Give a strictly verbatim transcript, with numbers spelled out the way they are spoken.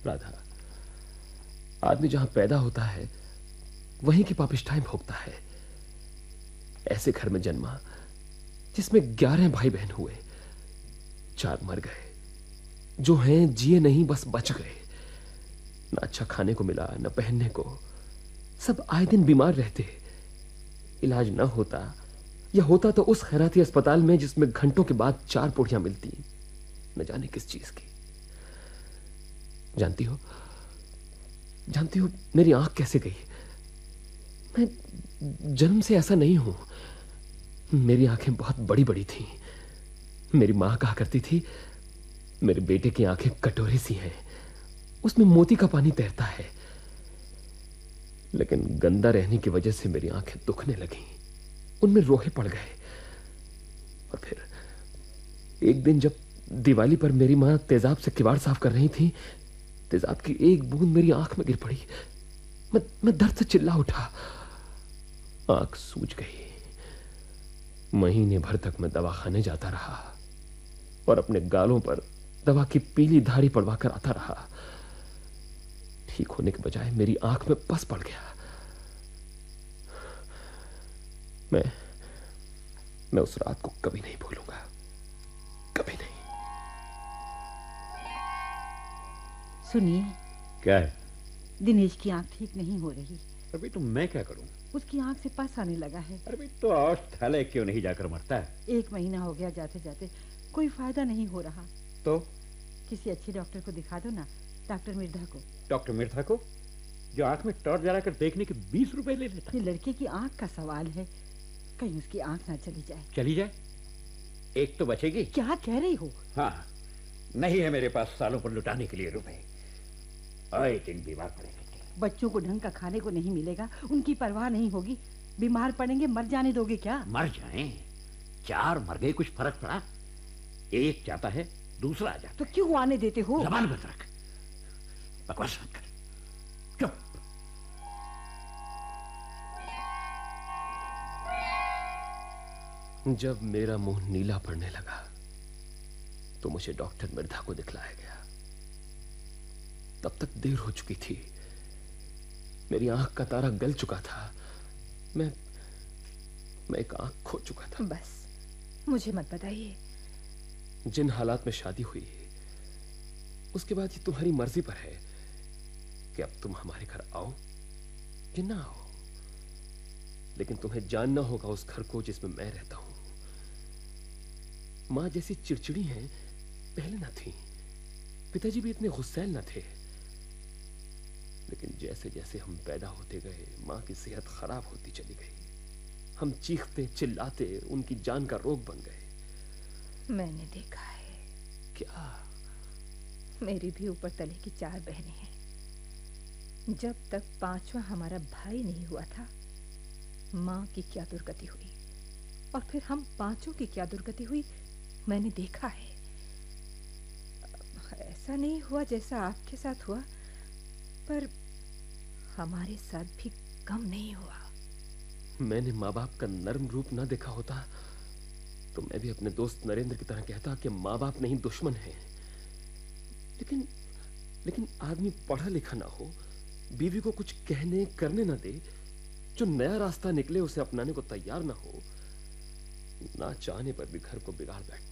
राधा, आदमी जहां पैदा होता है वहीं की पापिष्ठाएं भोगता है। ऐसे घर में जन्मा जिसमें ग्यारह भाई बहन हुए, चार मर गए, जो हैं जिए नहीं, बस बच गए। ना अच्छा खाने को मिला, न पहनने को, सब आए दिन बीमार रहते। इलाज न होता या होता तो उस खैराती अस्पताल में जिसमें घंटों के बाद चार पुड़ियां मिलती, न जाने किस चीज की। जानती हो जानती हो मेरी आंख कैसे गई? मैं जन्म से ऐसा नहीं हूं। मेरी आंखें बहुत बड़ी बड़ी थीं। मेरी मां कहा करती थी, मेरे बेटे की आंखें कटोरे सी हैं, उसमें मोती का पानी तैरता है। लेकिन गंदा रहने की वजह से मेरी आंखें दुखने लगीं, उनमें रोहे पड़ गए। और फिर एक दिन जब दिवाली पर मेरी मां तेजाब से किवाड़ साफ कर रही थी, तेजाब की एक बूंद मेरी आंख में गिर पड़ी। मैं मैं दर्द से चिल्ला उठा। आंख सूज गई। महीने भर तक मैं दवाखाने जाता रहा और अपने गालों पर दवा की पीली धारी पड़वा कर आता रहा। ठीक होने के बजाय मेरी आंख में पस पड़ गया। मैं मैं उस रात को कभी नहीं भूलूंगा, कभी नहीं। सुनिए। क्या है? दिनेश की आंख ठीक नहीं हो रही। अभी तो मैं क्या करूं? उसकी आंख से पस आने लगा है। अरे तो औषधालय क्यों नहीं जाकर मरता है? एक महीना हो गया जाते जाते, कोई फायदा नहीं हो रहा। तो किसी अच्छी डॉक्टर को दिखा दो ना, डॉक्टर मिर्धा को। डॉक्टर मिर्धा को, जो आंख में टॉर्च जलाकर देखने के बीस रुपए ले लेता? ये लड़के की आंख का सवाल है, कहीं उसकी आंख ना चली जाए। चली जाए? एक तो बचेगी। क्या कह रही हो? हाँ, नहीं है मेरे पास सालों पर लुटाने के लिए रुपए। आए दिन बीमार पड़ेंगे। बच्चों को ढंग का खाने को नहीं मिलेगा, उनकी परवाह नहीं होगी, बीमार पड़ेंगे, मर जाने दोगे क्या? मर जाएं? चार मर गए, कुछ फर्क पड़ा? एक जाता है, दूसरा आ जाता। तो क्यों आने देते हो? जबान बंद रख, बकवास मत कर, चुप। जब मेरा मुंह नीला पड़ने लगा तो मुझे डॉक्टर मिर्धा को दिखलाया गया। तब तक देर हो चुकी थी। मेरी आंख का तारा गल चुका था। मैं मैं एक आंख खो चुका था। बस मुझे मत बताइए। जिन हालात में शादी हुई उसके बाद ये तुम्हारी मर्जी पर है कि अब तुम हमारे घर आओ कि ना आओ, लेकिन तुम्हें जानना होगा उस घर को जिसमें मैं रहता हूं। मां जैसी चिड़चिड़ी हैं पहले न थी, पिताजी भी इतने गुस्सैल न थे, लेकिन जैसे जैसे हम पैदा होते गए मां की सेहत खराब होती चली गई। हम चीखते चिल्लाते उनकी जान का रोग बन गए। मैंने देखा है। क्या? मेरी भी ऊपर तले की चार बहनें हैं। जब तक पांचवा हमारा भाई नहीं हुआ था, मां की क्या दुर्गति हुई, और फिर हम पांचों की क्या दुर्गति हुई मैंने देखा है। ऐसा नहीं हुआ जैसा आपके साथ हुआ, पर हमारे साथ भी कम नहीं हुआ। मैंने माँ बाप का नर्म रूप ना देखा होता तो मैं भी अपने दोस्त नरेंद्र की तरह कहता कि माँ बाप नहीं दुश्मन हैं। लेकिन लेकिन आदमी पढ़ा लिखा ना हो, बीवी को कुछ कहने करने ना दे, जो नया रास्ता निकले उसे अपनाने को तैयार ना हो, ना चाहने पर भी घर को बिगाड़ बैठता।